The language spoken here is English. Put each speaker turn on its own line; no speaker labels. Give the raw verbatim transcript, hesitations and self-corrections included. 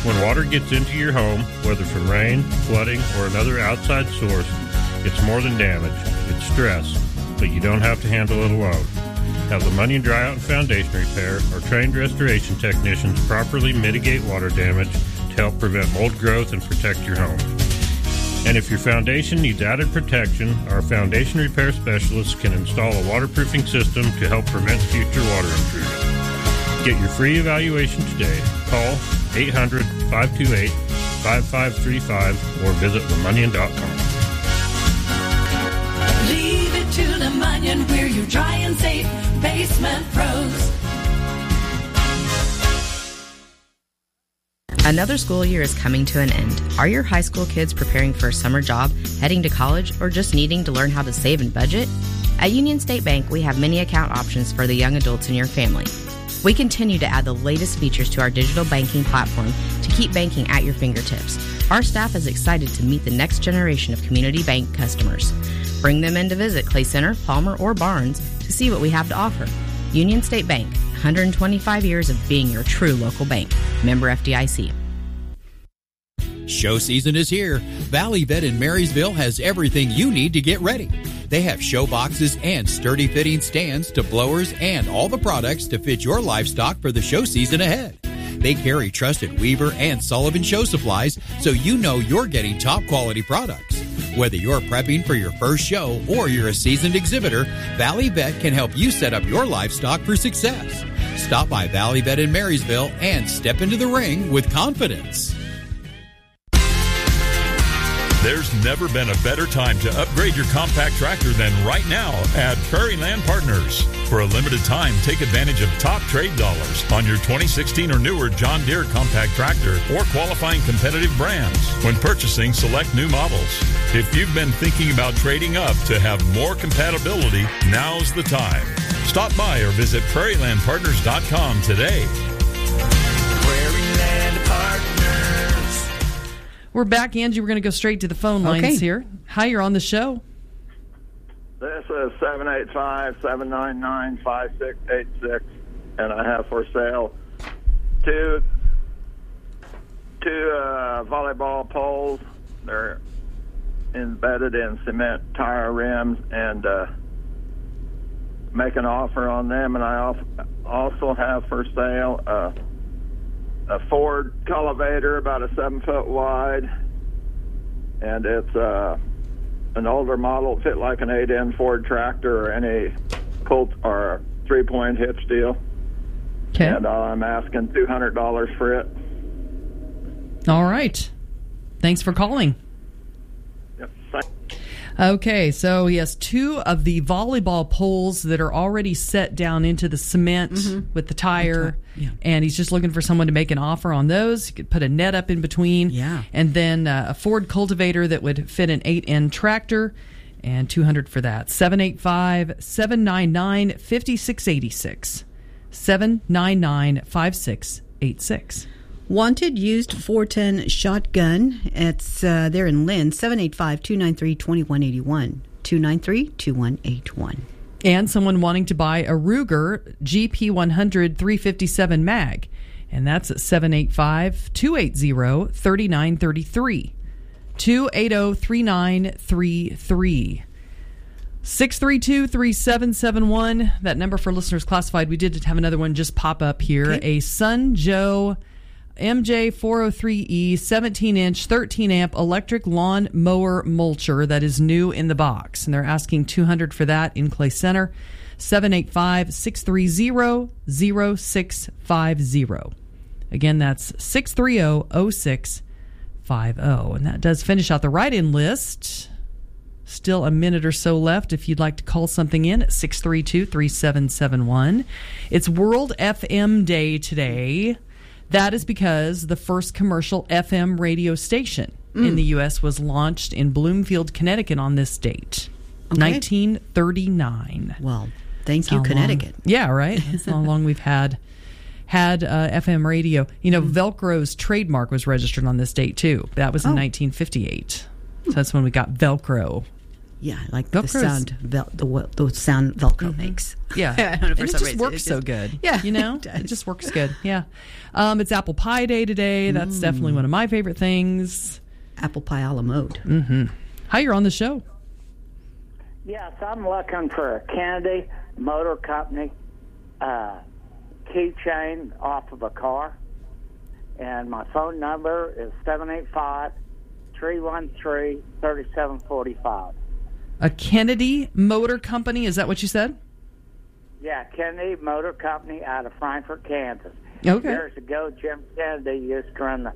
When water gets into your home, whether from rain, flooding, or another outside source, it's more than damage. It's stress, but you don't have to handle it alone. Have the Money and Dry Out and Foundation Repair or trained restoration technicians properly mitigate water damage to help prevent mold growth and protect your home. And if your foundation needs added protection, our foundation repair specialists can install a waterproofing system to help prevent future water intrusion. Get your free evaluation today. Call eight hundred, five two eight, five five three five or visit the munyon dot com.
Leave it to the Munyon, we're your dry and safe basement pros.
Another school year is coming to an end. Are your high school kids preparing for a summer job, heading to college, or just needing to learn how to save and budget? At Union State Bank, we have many account options for the young adults in your family. We continue to add the latest features to our digital banking platform to keep banking at your fingertips. Our staff is excited to meet the next generation of community bank customers. Bring them in to visit Clay Center, Palmer, or Barnes to see what we have to offer. Union State Bank, one hundred twenty-five years of being your true local bank. Member F D I C.
Show season is here. Valley Vet in Marysville has everything you need to get ready. They have show boxes and sturdy fitting stands to blowers and all the products to fit your livestock for the show season ahead. They carry trusted Weaver and Sullivan show supplies, so you know you're getting top quality products. Whether you're prepping for your first show or you're a seasoned exhibitor, Valley Vet can help you set up your livestock for success. Stop by Valley Vet in Marysville and step into the ring with confidence.
There's never been a better time to upgrade your compact tractor than right now at Prairie Land Partners. For a limited time, take advantage of top trade dollars on your twenty sixteen or newer John Deere compact tractor or qualifying competitive brands when purchasing select new models. If you've been thinking about trading up to have more compatibility, now's the time. Stop by or visit prairie land partners dot com today.
Prairie Land Partners.
We're back, Angie. We're going to go straight to the phone lines
okay.
here. Hi, you're on the show.
This is seven eight five, seven nine nine, five six eight six, and I have for sale two, two uh, volleyball poles. They're embedded in cement tire rims, and uh, make an offer on them. And I also have for sale uh, a Ford cultivator, about a seven foot wide, and it's uh, an older model, fit like an eight N Ford tractor or any Colt or three point hitch deal.
Okay.
And uh, I'm asking two hundred dollars for it.
All right. Thanks for calling.
Yep. Thanks.
Okay, so he has two of the volleyball poles that are already set down into the cement mm-hmm. with the tire, okay. yeah. and he's just looking for someone to make an offer on those. He could put a net up in between,
yeah.
and then uh, a Ford cultivator that would fit an eight N tractor, and two hundred dollars for that. seven eight five, seven nine nine, five six eight six. seven nine nine, five six eight six.
Wanted used four ten shotgun. It's uh, there in Lynn. seven eight five, two nine three, two one eight one. two nine three, two one eight one.
And someone wanting to buy a Ruger G P one hundred three fifty-seven mag. And that's at seven eight five, two eight zero, three nine three three. two eight zero, three nine three three. six three two, three seven seven one. That number for listeners classified. We did have another one just pop up here. Okay. A Sun Joe M J four oh three E seventeen inch thirteen amp electric lawn mower mulcher that is new in the box, and they're asking two hundred dollars for that in Clay Center. Seven eight five, six three zero, zero six five zero. Again, that's six three zero, zero six five zero. And that does finish out the write-in list. Still a minute or so left if you'd like to call something in at six three two, three seven seven one. It's World F M Day today. That is because the first commercial F M radio station mm. in the U S was launched in Bloomfield, Connecticut on this date, okay. nineteen thirty-nine.
Well, thank
That's
you, Connecticut.
Long, yeah, right? That's how long we've had had uh, F M radio. You know, mm. Velcro's trademark was registered on this date, too. That was in oh. nineteen fifty-eight. So that's when we got Velcro.
Yeah, I like the
Velcro's-
sound vel- the wo- the sound Velcro
Mm-hmm.
makes.
Yeah,
I don't know, for
and it
some
just
reason,
works
it's
so
just-
good.
Yeah,
you know,
it does.
it just works good. Yeah, um, it's apple pie day today. That's
Mm.
definitely one of my favorite things.
Apple pie a la mode.
Mm-hmm. Hi, you're on the show.
Yes, I'm looking for a Kennedy Motor Company uh, keychain off of a car. And my phone number is seven eight five, three one three, three seven four five.
A Kennedy Motor Company. Is that what you said?
Yeah, Kennedy Motor Company out of Frankfort, Kansas.
Okay.
Years ago, Jim Kennedy used to run the